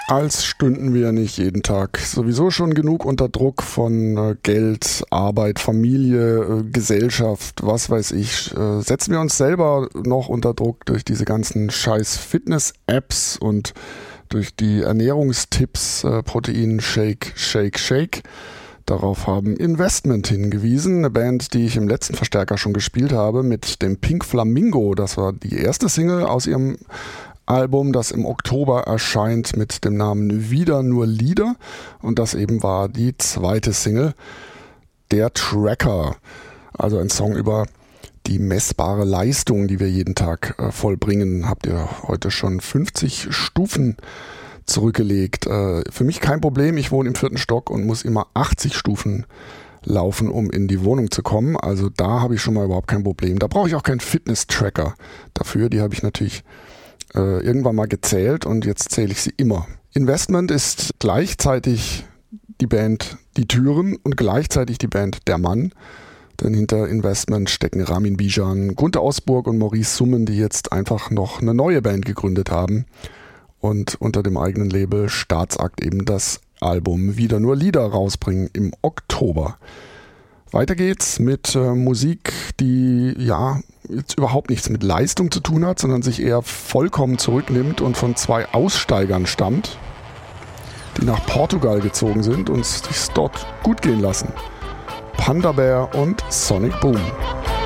Als stünden wir nicht jeden Tag sowieso schon genug unter Druck von Geld, Arbeit, Familie, Gesellschaft, was weiß ich. Setzen wir uns selber noch unter Druck durch diese ganzen scheiß Fitness-Apps und durch die Ernährungstipps, Protein, Shake, Shake, Shake. Darauf haben Investment hingewiesen, eine Band, die ich im letzten Verstärker schon gespielt habe, mit dem Pink Flamingo. Das war die erste Single aus ihrem Album, das im Oktober erscheint mit dem Namen Wieder nur Lieder. Und das eben war die zweite Single, Der Tracker. Also ein Song über die messbare Leistung, die wir jeden Tag vollbringen. Habt ihr heute schon 50 Stufen zurückgelegt. Für mich kein Problem, ich wohne im 4. Stock und muss immer 80 Stufen laufen, um in die Wohnung zu kommen. Also da habe ich schon mal überhaupt kein Problem. Da brauche ich auch keinen Fitness-Tracker dafür. Die habe ich natürlich irgendwann mal gezählt und jetzt zähle ich sie immer. Investment ist gleichzeitig die Band Die Türen und gleichzeitig die Band Der Mann. Denn hinter Investment stecken Ramin Bijan, Gunter Ausburg und Maurice Summen, die jetzt einfach noch eine neue Band gegründet haben und unter dem eigenen Label Staatsakt eben das Album Wieder nur Lieder rausbringen im Oktober. Weiter geht's mit Musik, die ja jetzt überhaupt nichts mit Leistung zu tun hat, sondern sich eher vollkommen zurücknimmt und von 2 Aussteigern stammt, die nach Portugal gezogen sind und es sich dort gut gehen lassen. Panda Bear und Sonic Boom.